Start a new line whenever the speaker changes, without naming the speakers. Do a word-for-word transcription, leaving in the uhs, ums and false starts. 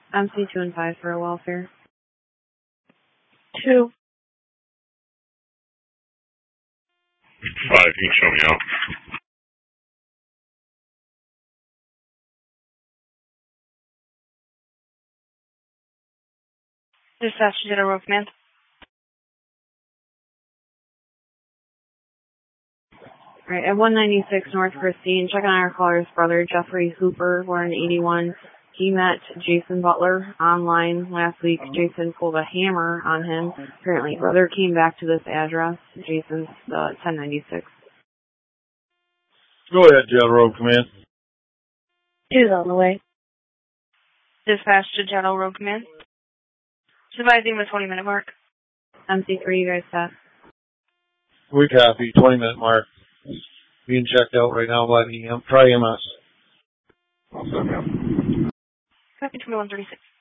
M C two and five for a welfare.
Two.
Five, you can show me out.
Dispatch to General Road Command.
Alright, at one ninety-six North Christine, check on our caller's brother, Jeffrey Hooper, born in eighty-one. He met Jason Butler online last week. Jason pulled a hammer on him. Apparently, brother came back to this address. Jason's uh, ten ninety-six.
Go ahead, General Road Command.
Two's on the way. Dispatch to General Road Command. Supervising the twenty minute mark.
M C three, you guys set.
We copy, twenty minute mark. Being checked out right now by the um, Tri-M S.
Copy twenty-one thirty-six.